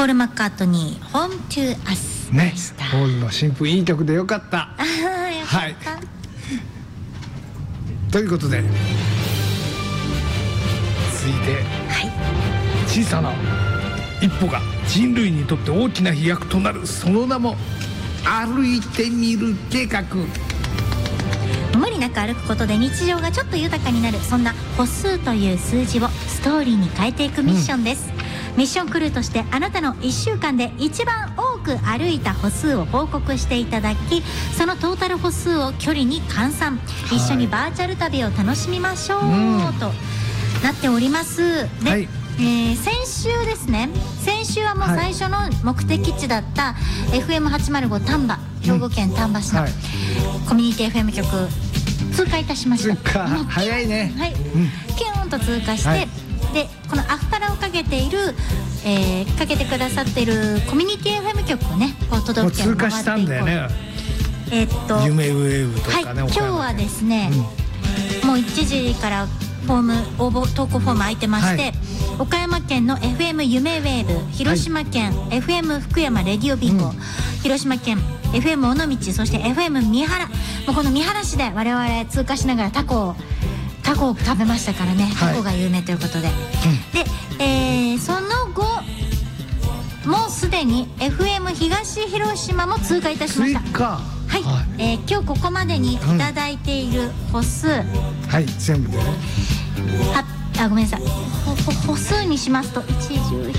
ポール・マッカートニー、Home to Us ねでした。 ポールの新譜いい曲でよかった。 よかった、 はい、ということで続いて、小さな一歩が人類にとって大きな飛躍となる、その名も歩いてみる計画。 無理なく歩くことで日常がちょっと豊かになる、そんな歩数という数字をストーリーに変えていくミッションです。ミッションクルーとしてあなたの1週間で一番多く歩いた歩数を報告していただき、そのトータル歩数を距離に換算、一緒にバーチャル旅を楽しみましょう、となっております。で、先週ですね、先週はもう最初の目的地だった FM805 丹波、兵庫県丹波市のコミュニティ FM 局通過いたしました。 通過早いね。 はい、ピューンと通過して、でこのアフパラをかけている、かけてくださっているコミュニティ FM 局をね、こう都道府県を回っていこう。通過したんだよね。 夢ウェーブとかね。 今日はですね、もう1時からフォーム応募投稿フォーム空いてまして、岡山県の FM 夢ウェーブ、広島県 FM 福山レディオビンゴ、広島県 FM 尾道、そして FM 三原、もうこの三原市で我々通過しながらタコを食べましたからね、タコが有名ということで、で、その後もうすでに FM 東広島も通過いたしました。はい、今日ここまでにいただいている歩数、 全部でね、 ごめんなさい、歩数にしますと1、10、